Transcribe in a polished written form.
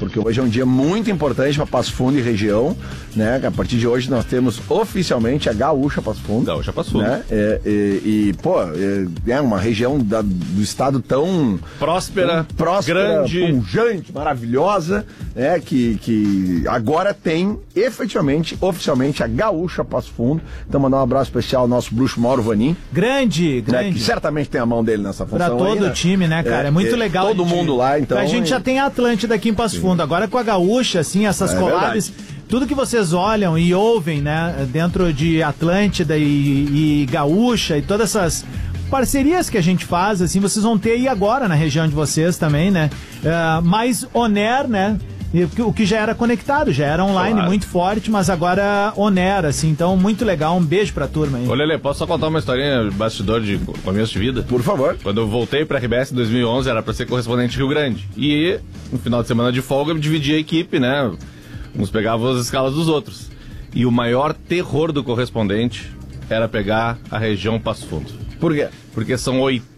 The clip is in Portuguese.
porque hoje é um dia muito importante para Passo Fundo e região, né? A partir de hoje nós temos oficialmente a Gaúcha Passo Fundo. Gaúcha Passo Fundo. Né? É uma região do estado tão próspera, grande, pujante, maravilhosa, né? Que agora tem efetivamente, oficialmente, a Gaúcha Passo Fundo. Então mandar um abraço especial ao nosso bruxo Mauro Vanin. Grande. Né? Que certamente tem a mão dele nessa função. Pra todo aí, né? o time, né, cara? É muito legal. Todo mundo lá, então. A gente já tem a Atlântida aqui em Passo Fundo. Agora com a Gaúcha, assim, essas collabs, tudo que vocês olham e ouvem, né, dentro de Atlântida e Gaúcha e todas essas parcerias que a gente faz, assim, vocês vão ter aí agora na região de vocês também, né? Mais on-air, né? O que já era conectado, já era online, claro, muito forte, mas agora on-air, assim, então muito legal, um beijo pra turma aí. Ô Lelê, posso só contar uma historinha de bastidor de começo de vida? Por favor. Quando eu voltei pra RBS em 2011, era pra ser correspondente Rio Grande, e no final de semana de folga eu dividi a equipe, né, uns pegavam as escalas dos outros, e o maior terror do correspondente era pegar a região Passo Fundo. Por quê? Porque são